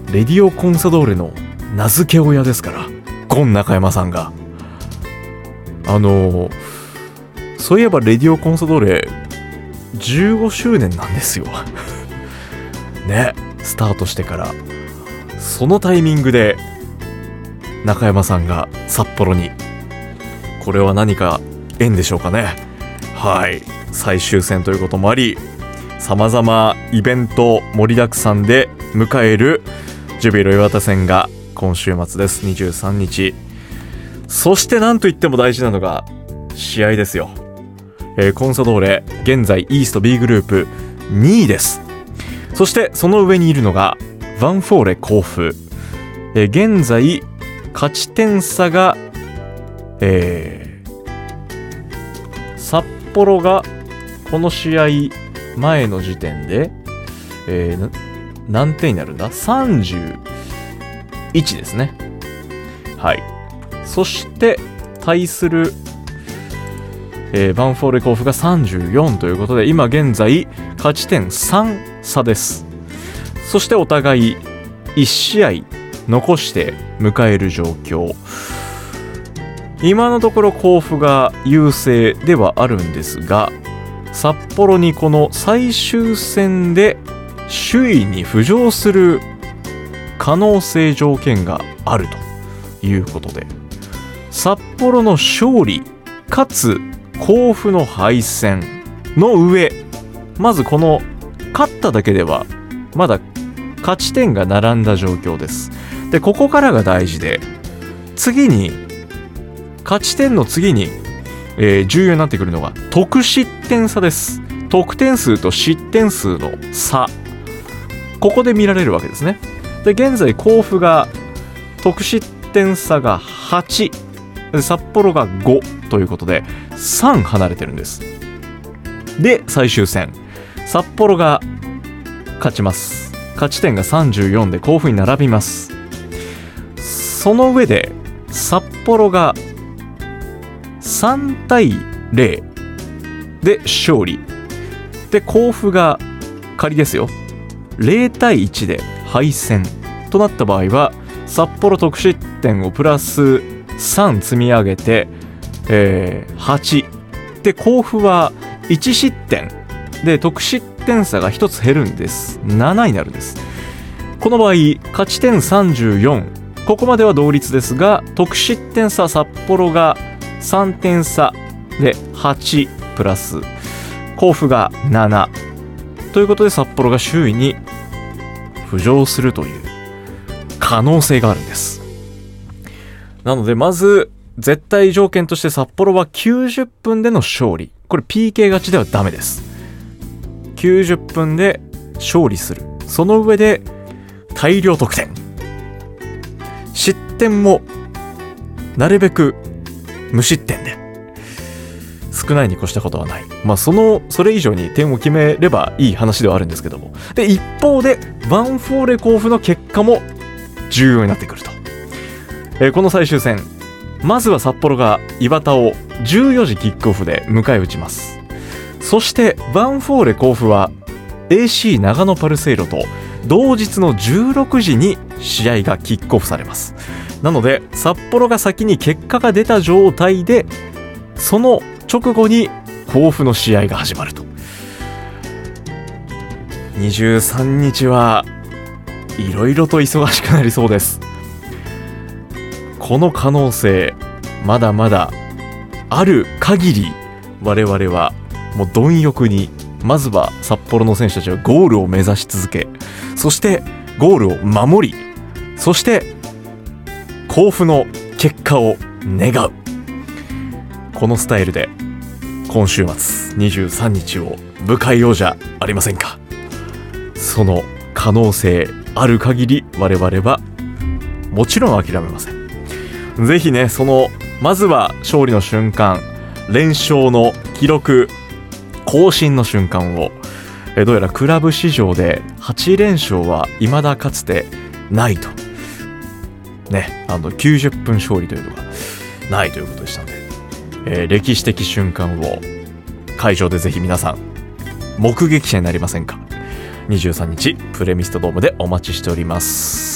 レディオコンサドーレの名付け親ですから、ゴン中山さんが。そういえばレディオコンサドーレ15周年なんですよね、スタートしてから。そのタイミングで中山さんが札幌に。これは何か縁でしょうかね。はい、最終戦ということもあり、様々イベント盛りだくさんで迎えるジュビロ磐田戦が今週末です。23日。そしてなんといっても大事なのが試合ですよ。コンサドーレ現在イースト B グループ2位です。そしてその上にいるのがヴァンフォーレ甲府。現在勝ち点差が、札幌がこの試合前の時点で、何点になるんだ ?31 ですね。はい。そして対する、ヴァンフォーレ甲府が34ということで、今現在勝ち点3差です。そしてお互い1試合残して迎える状況。今のところ甲府が優勢ではあるんですが、札幌にこの最終戦で首位に浮上する可能性条件があるということで、札幌の勝利かつ甲府の敗戦の上、まずこの勝っただけではまだ勝ち点が並んだ状況です。でここからが大事で、次に勝ち点の次に、重要になってくるのが得失点差です。得点数と失点数の差、ここで見られるわけですね。で現在甲府が得失点差が8、札幌が5ということで3離れてるんです。で最終戦、札幌が勝ちます。勝ち点が34で甲府に並びます。その上で札幌が3対0で勝利で、甲府が仮ですよ0対1で敗戦となった場合は、札幌得失点をプラス3積み上げて、8で、甲府は1失点で得失点差が1つ減るんです。7になるんです。この場合勝ち点34、ここまでは同率ですが、得失点差札幌が3点差で8プラス甲府が7ということで、札幌が首位に浮上するという可能性があるんです。なのでまず絶対条件として札幌は90分での勝利。これ PK 勝ちではダメです。90分で勝利する。その上で大量得点、失点もなるべく無失点で、少ないに越したことはない。それ以上に点を決めればいい話ではあるんですけども、で一方でヴァンフォーレ甲府の結果も重要になってくると。この最終戦、まずは札幌が磐田を14時キックオフで迎え撃ちます。そしてヴァンフォーレ甲府は AC 長野パルセイロと同日の16時に試合がキックオフされます。なので札幌が先に結果が出た状態で、その直後に甲府の試合が始まると。23日はいろいろと忙しくなりそうです。この可能性まだまだある限り、我々はもう貪欲に、まずは札幌の選手たちはゴールを目指し続け、そしてゴールを守り、そして甲府の結果を願う、このスタイルで今週末23日を迎えようじゃありませんか。その可能性ある限り我々はもちろん諦めません。ぜひね、まずは勝利の瞬間、連勝の記録更新の瞬間を、どうやらクラブ史上で8連勝は未だかつてないとね、90分勝利というのがないということでしたので、歴史的瞬間を会場でぜひ皆さん目撃者になりませんか。23日プレミストドームでお待ちしております。